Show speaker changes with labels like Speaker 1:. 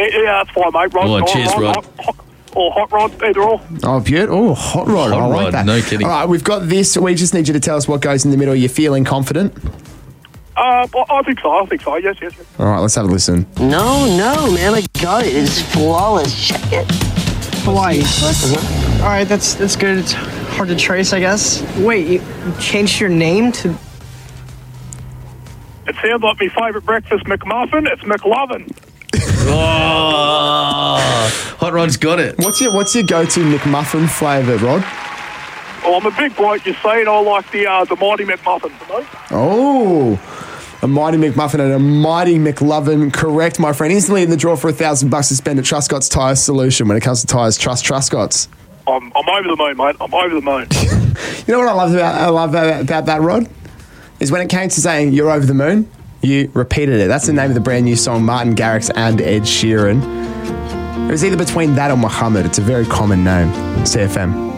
Speaker 1: Yeah, that's fine, mate. Rod,
Speaker 2: cheers, Rod.
Speaker 1: Or hot rod, either or.
Speaker 3: Oh, beautiful. Oh, hot rod. I like that.
Speaker 2: No kidding.
Speaker 3: All right, we've got this. We just need you to tell us what goes in the middle. You're feeling confident?
Speaker 1: I think so. Yes.
Speaker 3: All right, let's have a listen.
Speaker 4: No, man, I got it. It's flawless. Check it.
Speaker 5: Hawaii. All right, that's good. It's hard to trace, I guess. Wait, you changed your name to...
Speaker 1: It sounds like my favourite breakfast McMuffin. It's McLovin.
Speaker 2: Oh, Hot Rod's got it.
Speaker 3: What's your go-to McMuffin flavour, Rod?
Speaker 1: Oh, I'm a big bloke, you see, and I like the Mighty McMuffin for me.
Speaker 3: Oh, a Mighty McMuffin and a Mighty McLovin. Correct, my friend. Instantly in the draw for $1,000 to spend at Truscott's Tyre Solution. When it comes to tyres, trust Truscott's.
Speaker 1: I'm over the moon, mate. I'm over the moon.
Speaker 3: You know what I love about that, Rod? Is when it came to saying you're over the moon, you repeated it. That's the name of the brand new song, Martin Garrix and Ed Sheeran. It was either between that or Muhammad. It's a very common name. CFM.